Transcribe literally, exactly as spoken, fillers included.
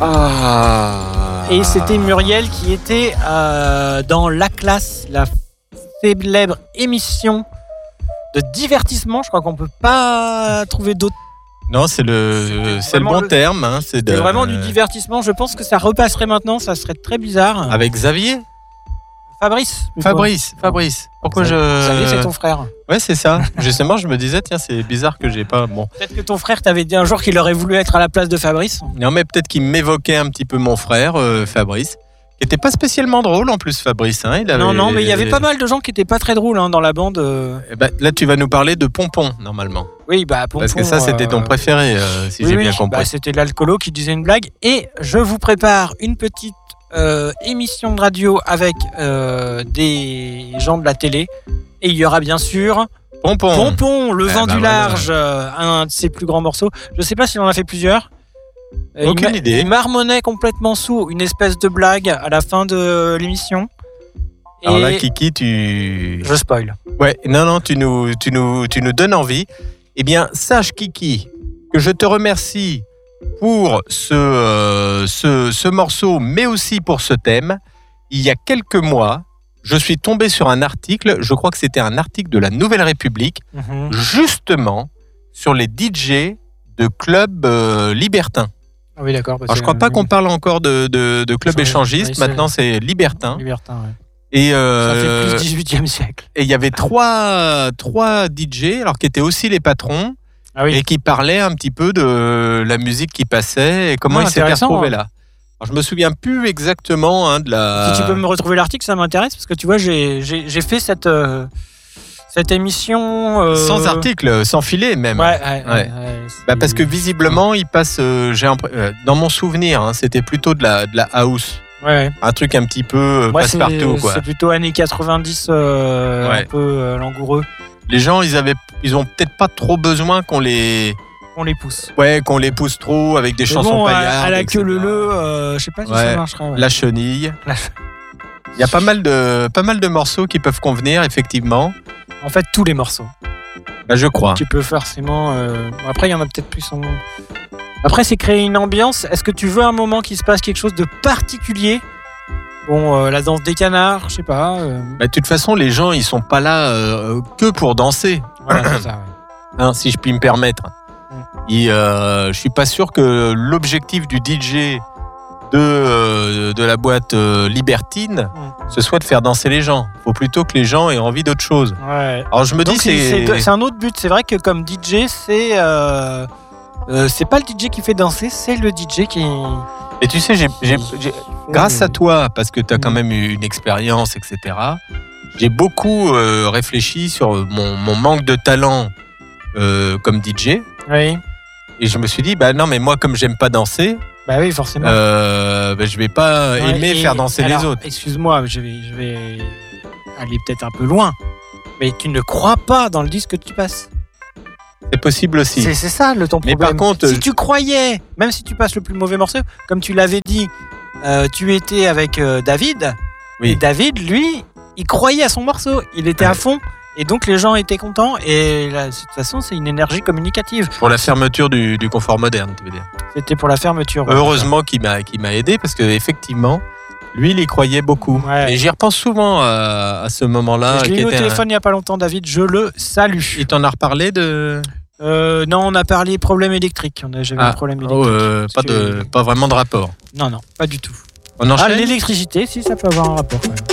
Ah. Et c'était Muriel qui était euh, dans La Classe, la célèbre émission de divertissement. Je crois qu'on peut pas trouver d'autres. Non, c'est le, c'est le bon le... terme. Hein, c'est, de... c'est vraiment du divertissement. Je pense que ça repasserait maintenant. Ça serait très bizarre. Avec Xavier. Fabrice. Fabrice, Fabrice. Pourquoi Xavier, je. Xavier, c'est ton frère. Ouais, c'est ça. Justement, je me disais, tiens, c'est bizarre que j'ai pas. Bon. Peut-être que ton frère t'avait dit un jour qu'il aurait voulu être à la place de Fabrice. Non, mais peut-être qu'il m'évoquait un petit peu mon frère, euh, Fabrice, qui était pas spécialement drôle en plus, Fabrice. Hein. Il avait... Non, non, mais il y avait pas mal de gens qui étaient pas très drôles hein, dans la bande. Euh... Eh ben, là, tu vas nous parler de Pompon, normalement. Oui, bah Pompon. Parce que ça, c'était ton préféré, euh, si oui, j'ai oui, bien compris. Bah, c'était l'alcoolo qui disait une blague. Et je vous prépare une petite euh, émission de radio avec euh, des gens de la télé. Et il y aura bien sûr Pompon, Pompon le vent eh ben du voilà. large, euh, un de ses plus grands morceaux. Je sais pas s'il en a fait plusieurs. Euh, Aucune il idée. Il marmonnait complètement sous une espèce de blague à la fin de l'émission. Alors Et là, Kiki, tu... je spoil. Ouais, non, non, tu nous, tu nous, tu nous donnes envie. Eh bien, sache, Kiki, que je te remercie pour ce, euh, ce, ce morceau, mais aussi pour ce thème. Il y a quelques mois, je suis tombé sur un article, je crois que c'était un article de la Nouvelle République, Mm-hmm. justement sur les D J de clubs euh, libertins. Ah oui, d'accord. Alors, je ne crois pas qu'on parle encore de, de, de clubs échangistes, oui, c'est... maintenant c'est libertin. Libertin, ouais. Et euh, ça fait plus dix-huitième siècle. Et il y avait trois, trois D J, alors qui étaient aussi les patrons, ah oui. et qui parlaient un petit peu de la musique qui passait et comment ah, ils s'étaient retrouvés hein. là. Alors, je me souviens plus exactement hein, de la. Si tu peux me retrouver l'article, ça m'intéresse parce que tu vois, j'ai, j'ai, j'ai fait cette, euh, cette émission. Euh... Sans article, sans filet même. Ouais, ouais, ouais. ouais bah, parce que visiblement, il passe. Euh, j'ai imp... euh, dans mon souvenir, hein, c'était plutôt de la, de la house. Ouais. Un truc un petit peu euh, ouais, passe-partout. C'est, quoi. c'est plutôt années quatre-vingt-dix, euh, ouais. un peu euh, langoureux. Les gens, ils avaient, ils ont peut-être pas trop besoin qu'on les. On les pousse. Ouais, qu'on les pousse trop avec des mais chansons bon, paillardes. À, à la et cetera. queue leu-leu, euh, je sais pas si ouais. ça marcherait. Ouais. La chenille. La... Il y a pas mal de, pas mal de morceaux qui peuvent convenir, effectivement. En fait, tous les morceaux. Bah, je crois. Tu peux forcément. Euh... Après, il y en a peut-être plus en. Après, c'est créer une ambiance. Est-ce que tu veux un moment qu'il se passe quelque chose de particulier ? Bon, euh, la danse des canards, je sais pas. Euh... Bah, de toute façon, les gens, ils sont pas là euh, que pour danser. Voilà, c'est ça. Ouais. Hein, si je puis me permettre. Et, euh, je suis pas sûr que l'objectif du D J de, euh, de la boîte euh, libertine, mm. ce soit de faire danser les gens. Il faut plutôt que les gens aient envie d'autre chose. Ouais. Alors je me Donc dis c'est... C'est, c'est un autre but. C'est vrai que comme D J, c'est euh, euh, c'est pas le D J qui fait danser, c'est le D J qui. Et tu sais, j'ai, j'ai, j'ai, grâce à toi, parce que tu as quand même eu une expérience, et cetera, j'ai beaucoup euh, réfléchi sur mon, mon manque de talent euh, comme D J. Oui. Et je me suis dit, bah non, mais moi, comme j'aime pas danser, bah oui, forcément. Euh, bah, je vais pas ouais, aimer et, faire danser alors, les autres. Excuse-moi, je vais, je vais aller peut-être un peu loin, mais tu ne crois pas dans le disque que tu passes. C'est possible aussi. C'est, c'est ça le ton problème. Mais par contre, si tu croyais, même si tu passes le plus mauvais morceau, comme tu l'avais dit, euh, tu étais avec euh, David. Oui. Et David, lui, il croyait à son morceau. Il était ouais. à fond. Et donc les gens étaient contents. Et là, de toute façon, c'est une énergie communicative. Pour la fermeture du, du confort moderne, tu veux dire. C'était pour la fermeture. Heureusement ouais. qu'il m'a, qu'il m'a aidé parce qu'effectivement, lui, il y croyait beaucoup. Ouais. Et j'y repense souvent à, à ce moment-là. Je l'ai eu au téléphone un... il n'y a pas longtemps, David. Je le salue. Il t'en a reparlé de... Euh, non, on a parlé problème électrique. On a jamais ah, un problème électrique. Oh, euh, pas, de, pas vraiment de rapport. Non, non, pas du tout. On enchaîne ? Ah, l'électricité, si, ça peut avoir un rapport quand même.